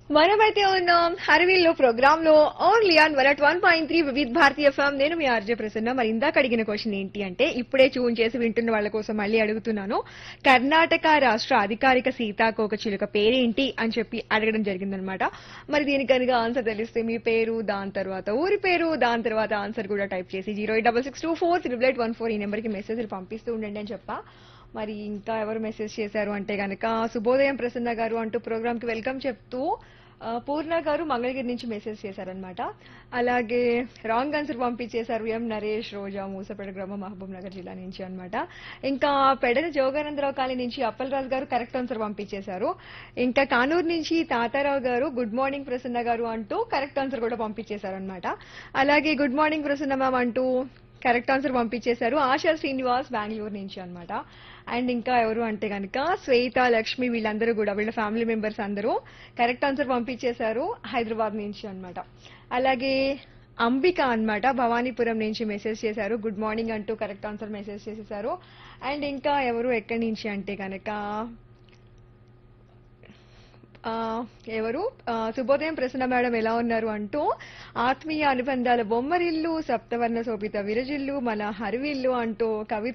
మనమైతే ఉన్నాం హర్వీల్లో ప్రోగ్రామ్ లో only on 101.3 Vividh Bharati FM. నేను మీ ఆర్జే ప్రసన్న. మరి ఇందాక అడిగిన క్వశ్చన్ ఏంటి అంటే ఇప్పుడే ట్యూన్ చేసి వింటున్న వాళ్ళ కోసం మళ్ళీ అడుగుతున్నాను. కర్ణాటక రాష్ట్ర అధికారిక సీతాకోకచిలుక పేరేంటి అని చెప్పి అడగడం జరిగిందనమాట. మరి దీనికి కనుక ఆన్సర్ తెలిస్తే మీ పేరు, దాని తర్వాత ఊరి పేరు, దాని తర్వాత ఆన్సర్ కూడా టైప్ చేసి 08662438814 ఈ నెంబర్ కి మెసేజ్లు పంపిస్తూ ఉండండి అని చెప్పా. మరి ఇంకా ఎవరు మెసేజ్ చేశారు అంటే గనక శుభోదయం ప్రసన్న గారు అంటూ ప్రోగ్రామ్ కి వెల్కమ్ చెప్తూ పూర్ణ గారు మంగళగిరి నుంచి మెసేజ్ చేశారనమాట. అలాగే రాంగ్ ఆన్సర్ పంపించేశారు ఎం నరేష్ రోజా మూసపేట గ్రామం మహబూబ్ నగర్ జిల్లా నుంచి అన్నమాట. ఇంకా పెడన జోగానందరావు కాలనీ నుంచి అప్పలరాజు గారు కరెక్ట్ ఆన్సర్ పంపించేశారు. ఇంకా కానూరు నుంచి తాతారావు గారు గుడ్ మార్నింగ్ ప్రసన్న గారు అంటూ కరెక్ట్ ఆన్సర్ కూడా పంపించేశారనమాట. అలాగే గుడ్ మార్నింగ్ ప్రసన్న మ్యామ్ అంటూ కరెక్ట్ ఆన్సర్ పంపించేశారు ఆశా శ్రీనివాస్ బెంగళూరు నుంచి అన్నమాట. అండ్ ఇంకా ఎవరు అంటే కనుక శ్వేత లక్ష్మి వీళ్ళందరూ కూడా వీళ్ళ ఫ్యామిలీ మెంబర్స్ అందరూ కరెక్ట్ ఆన్సర్ పంపించేశారు హైదరాబాద్ నుంచి అన్నమాట. అలాగే అంబిక అన్నమాట భవానీపురం నుంచి మెసేజ్ చేశారు గుడ్ మార్నింగ్ అంటూ కరెక్ట్ ఆన్సర్ మెసేజ్ చేసేశారు. అండ్ ఇంకా ఎవరు ఎక్కడి నుంచి అంటే కనుక ఎవరు శుభోదయం ప్రసన్న మేడం ఎలా ఉన్నారు అంటూ ఆత్మీయ అనుబంధాల బొమ్మరిల్లు సప్తవర్ణ శోభిత విరజిల్లు మన హరివిల్లు అంటూ కవి